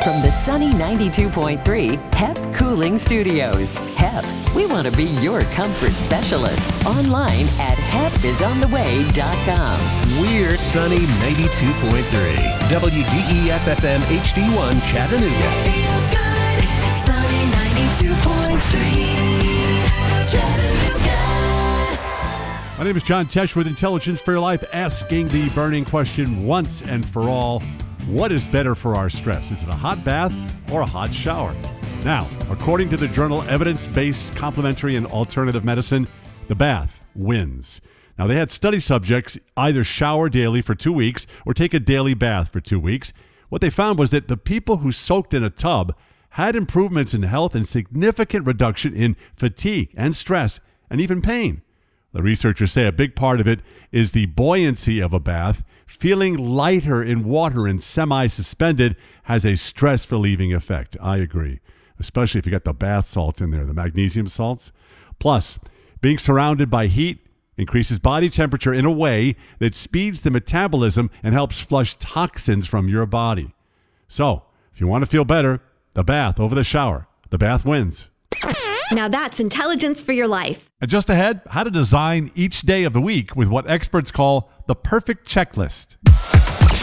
From the sunny 92.3 HEP Cooling Studios. HEP, we want to be your comfort specialist. Online at HEPisontheway.com. We're sunny 92.3 WDEF-FM HD1 Chattanooga. Feel good, sunny 92.3 Chattanooga. My name is John Tesh with Intelligence for Your Life, asking the burning question once and for all, what is better for our stress? Is it a hot bath or a hot shower? Now, according to the journal Evidence-Based Complementary and Alternative Medicine, the bath wins. Now, they had study subjects either shower daily for 2 weeks or take a daily bath for 2 weeks. What they found was that the people who soaked in a tub had improvements in health and significant reduction in fatigue and stress and even pain. The researchers say a big part of it is the buoyancy of a bath. Feeling lighter in water and semi-suspended has a stress-relieving effect. I agree, especially if you got the bath salts in there, the magnesium salts. Plus, being surrounded by heat increases body temperature in a way that speeds the metabolism and helps flush toxins from your body. So, if you want to feel better, the bath over the shower. The bath wins. Now that's intelligence for your life. And just ahead, how to design each day of the week with what experts call the perfect checklist.